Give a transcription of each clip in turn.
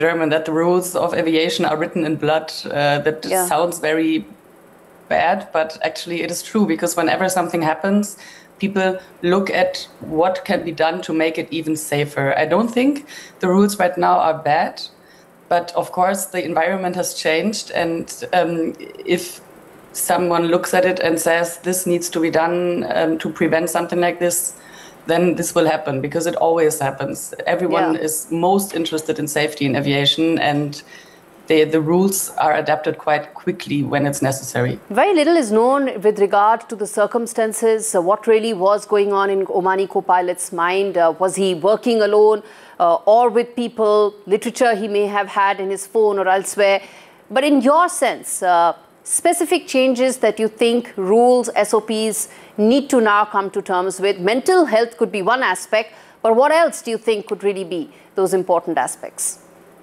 German, that the rules of aviation are written in blood. That sounds very bad, but actually it is true, because whenever something happens, people look at what can be done to make it even safer. I don't think the rules right now are bad, but of course the environment has changed, and if someone looks at it and says this needs to be done to prevent something like this, then this will happen, because it always happens. Everyone is most interested in safety in aviation, and the rules are adapted quite quickly when it's necessary. Very little is known with regard to the circumstances, what really was going on in Omani co-pilot's mind. Was he working alone or with people? Literature he may have had in his phone or elsewhere. But in your sense, specific changes that you think rules, SOPs need to now come to terms with? Mental health could be one aspect, but what else do you think could really be those important aspects?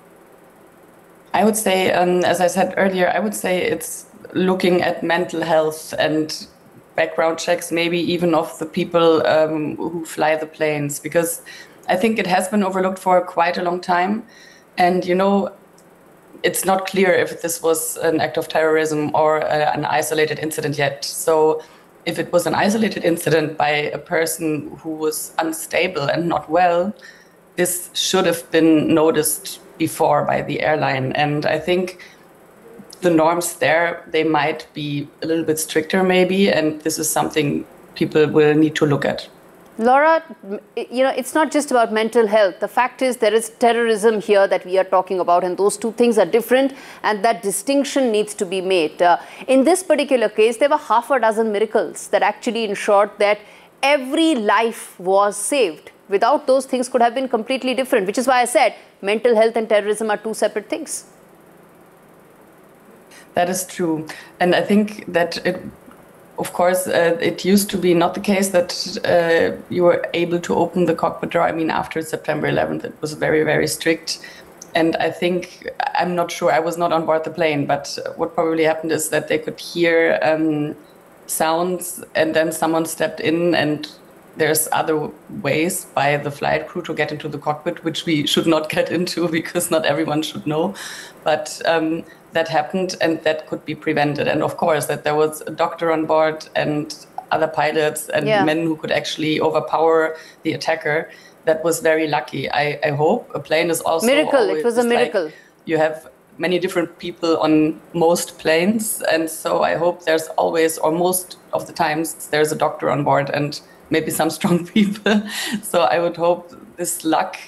I would say, as I said earlier, I would say it's looking at mental health and background checks, maybe even of the people who fly the planes, because I think it has been overlooked for quite a long time. And, you know, it's not clear if this was an act of terrorism or an isolated incident yet. So if it was an isolated incident by a person who was unstable and not well, this should have been noticed before by the airline. And I think the norms there, they might be a little bit stricter maybe, and this is something people will need to look at. Laura, you know, it's not just about mental health. The fact is there is terrorism here that we are talking about, and those two things are different, and that distinction needs to be made. In this particular case, there were half a dozen miracles that actually ensured that every life was saved. Without those, things could have been completely different, which is why I said mental health and terrorism are two separate things. That is true. And I think that of course, it used to be not the case that you were able to open the cockpit door. I mean, after September 11th, it was very, very strict. And I think, I'm not sure, I was not on board the plane, but what probably happened is that they could hear sounds, and then someone stepped in, and there's other ways by the flight crew to get into the cockpit, which we should not get into because not everyone should know. But that happened, and that could be prevented. And of course, that there was a doctor on board and other pilots and men who could actually overpower the attacker. That was very lucky. I hope a plane is also miracle. It was a miracle. Like, you have many different people on most planes, and so I hope there's always, or most of the times, there's a doctor on board and maybe some strong people. So I would hope this luck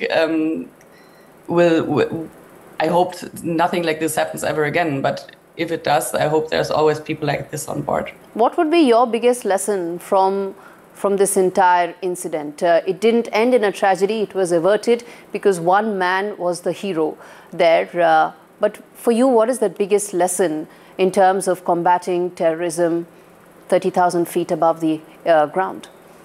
I hope nothing like this happens ever again, but if it does, I hope there's always people like this on board. What would be your biggest lesson from this entire incident? It didn't end in a tragedy, it was averted because one man was the hero there. But for you, what is the biggest lesson in terms of combating terrorism 30,000 feet above the ground?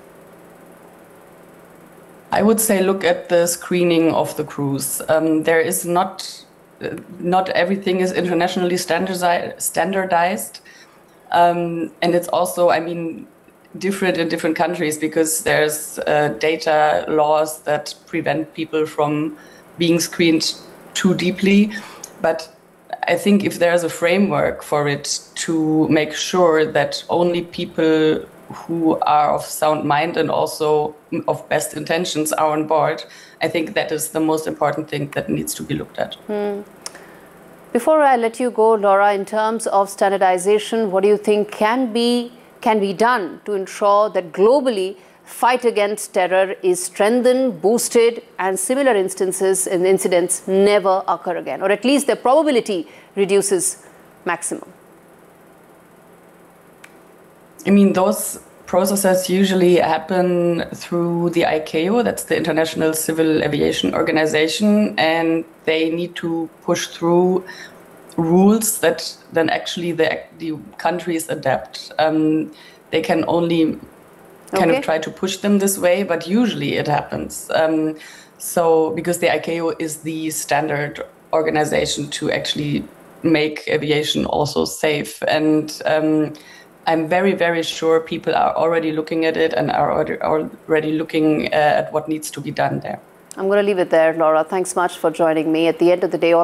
I would say look at the screening of the crews. There is not everything is internationally standardized. And it's also, I mean, different in different countries because there's data laws that prevent people from being screened too deeply. But I think if there's a framework for it to make sure that only people who are of sound mind and also of best intentions are on board, I think that is the most important thing that needs to be looked at. Before I let you go, Laura, in terms of standardization, what do you think can be done to ensure that globally fight against terror is strengthened, boosted, and similar instances and incidents never occur again, or at least their probability reduces maximum? I mean, those processes usually happen through the ICAO, that's the International Civil Aviation Organization, and they need to push through rules that then actually the countries adapt. They can only kind of try to push them this way, but usually it happens. So because the ICAO is the standard organization to actually make aviation also safe. And I'm very, very sure people are already looking at it and are already looking at what needs to be done there. I'm going to leave it there, Laura. Thanks much for joining me. At the end of the day,